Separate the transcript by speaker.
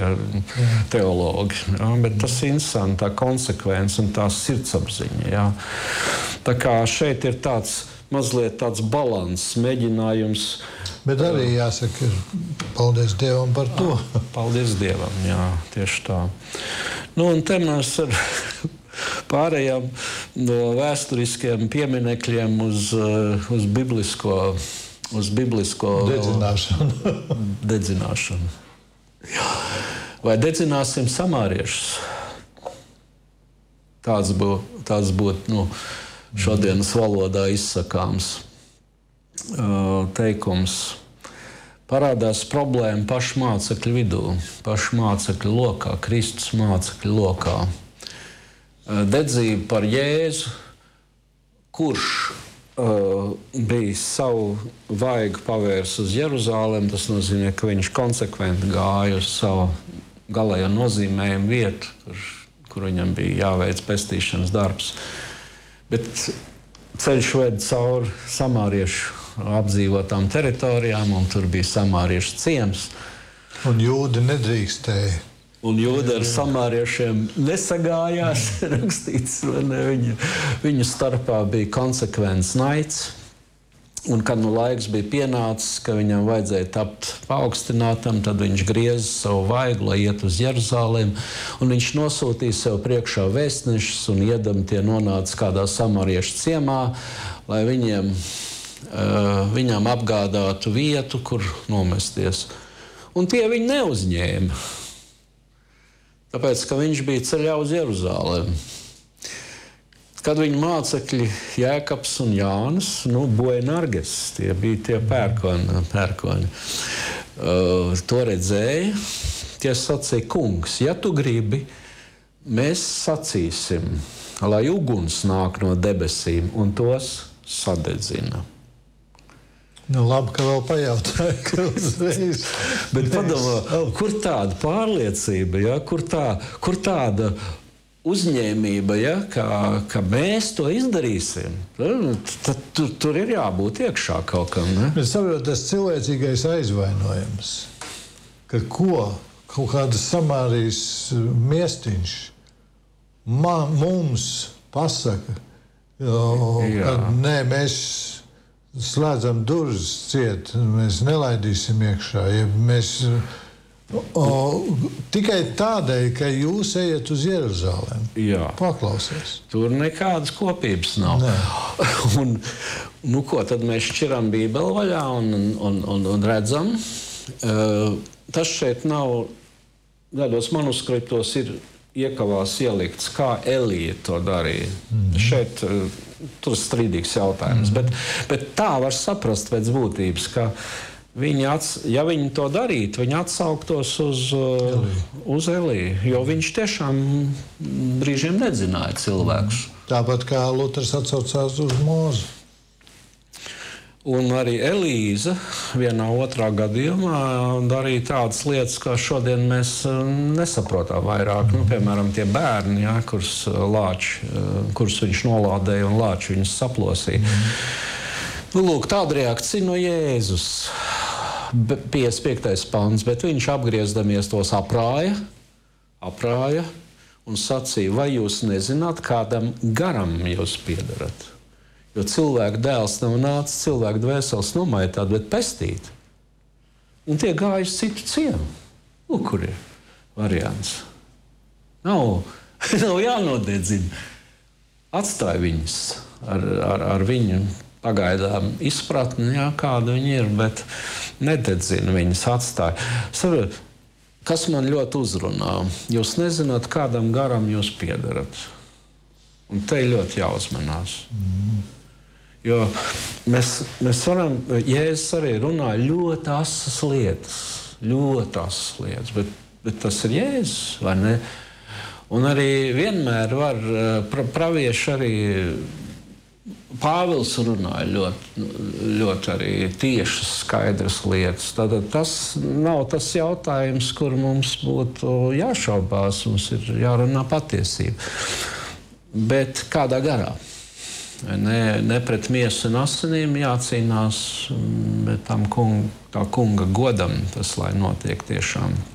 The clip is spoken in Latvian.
Speaker 1: teologi. Ja? Bet tas ir interesanti, tā konsekvence un tā sirdsapziņa. Ja? Tā kā šeit ir mazliet tāds balanss, mēģinājums.
Speaker 2: Bet arī jāsaka, paldies Dievam par to.
Speaker 1: Paldies Dievam, jā, tieši tā. Un te mēs pārējām no vēsturiskiem pieminekļiem uz biblisko dedzināšanu. Vai dedzināsim samāriešus? Tāds būtu šodienas valodā izsakāms teikums. Parādās problēma pašu mācekļu vidū, pašu mācekļu lokā, Kristus mācekļu lokā. Dedzība par Jēzu, kurš bija savu vaigu pavērs uz Jeruzālemi, tas nozīmē, ka viņš konsekventi gāja uz savu galējo nozīmējumu vietu, kur viņam bija jāveic pestīšanas darbs. Bet ceļš ved cauri samāriešu apdzīvotām teritorijām, un tur bija samāriešu ciems.
Speaker 2: Un jūdi nedrīkstēja.
Speaker 1: Un jūdi ar samāriešiem nesagājās, rakstīts, vai ne? Viņu starpā bija konsekvents naids. Un, kad laiks bija pienācis, ka viņam vajadzēja tapt paaugstinātam, tad viņš grieza savu vaigu, lai iet uz Jeruzālemi. Un viņš nosūtīja sev priekšā vēstnešus, un iedami tie nonāca kādā samariešu ciemā, lai viņam apgādātu vietu, kur nomesties. Un tie viņu neuzņēma, tāpēc, ka viņš bija ceļā uz Jeruzālemi. Kad viņa mācekļi Jēkabs un Jānis, Boenerges, tie bija tie pērkoni, to redzēja, tie sacīja, kungs, ja tu gribi, mēs sacīsim, lai uguns nāk no debesīm un tos sadedzina.
Speaker 2: Labi, ka vēl pajautāju, ka uzreiz.
Speaker 1: Bet padomā, kur tāda pārliecība, ja? Kur tāda uzņēmība, ja? Ka mēs to izdarīsim? Tad tur ir jābūt iekšā kaut kam. Ne?
Speaker 2: Bet saprot, tas cilvēcīgais aizvainojums, ka kaut kādas Samārijas miestiņš mums pasaka, ka nē, mēs slēdzam durvis ciet, mēs nelaidīsim iekšā. Ja mēs, tikai tādēļ, ka jūs ejat uz Jeruzālemi.
Speaker 1: Jā.
Speaker 2: Paklausies.
Speaker 1: Tur nekādas kopības nav. Un, ko tad mēs šķiram Bībeli vaļā un redzam? Tas šeit nav, daļos manuskriptos ir iekavās ielikts, kā Elija to darīja. Šeit tur strīdīgs jautājums, bet tā var saprast pēc būtības, ka ja viņi to darītu, viņi atsauktos uz Eliju, jo viņš tiešām brīžiem nedzināja cilvēkus.
Speaker 2: Tāpat kā Luters atsaucās uz Mūzu.
Speaker 1: Un arī Elīza vienā otrā gadījumā darīja tādas lietas, kā šodien mēs nesaprotam vairāk. Piemēram, tie bērni, ja, kurus viņš nolādēja un lāči viņus saplosīja. Lūk, tāda reakcija no Jēzus. 55. pants, bet viņš apgriezdamies tos aprāja un sacīja, vai jūs nezināt, kādam garam jūs piedarat? Jo cilvēka dēls nav nācis, cilvēka dvēseles nomaitāt, bet pestīt. Un tie gāja uz citu ciemu. Kur ir variants? Nav jānodedzina. Atstāj viņus ar viņu pagaidām izpratni, jā, kāda viņi ir, bet nededzina viņus, atstāj. Saprot, kas man ļoti uzrunā? Jūs nezināt, kādam garam jūs piedarat. Un te ļoti jāuzmanās. Jo mēs varam, Jēzus arī runā ļoti asas lietas, bet tas ir Jēzus, vai ne? Un arī vienmēr var pravieši arī Pāvils runāja ļoti arī tiešas, skaidras lietas. Tātad tas nav tas jautājums, kur mums būtu jāšaubās, mums ir jārunā patiesība. Bet kādā garā? Ne pret miesu un asinīm jācīnās, bet tā kunga godam tas, lai notiek tiešām